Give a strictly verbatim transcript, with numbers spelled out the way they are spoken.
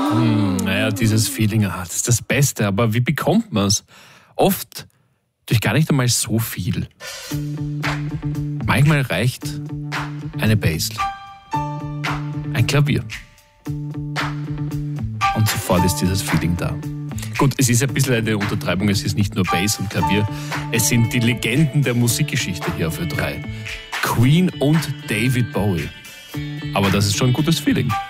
Hm, naja, dieses Feeling, ah, das ist das Beste. Aber wie bekommt man es? Oft durch gar nicht einmal so viel. Manchmal reicht eine Bass, ein Klavier. Und sofort ist dieses Feeling da. Gut, es ist ein bisschen eine Untertreibung, es ist nicht nur Bass und Klavier, es sind die Legenden der Musikgeschichte hier auf Ö drei. Queen und David Bowie. Aber das ist schon ein gutes Feeling.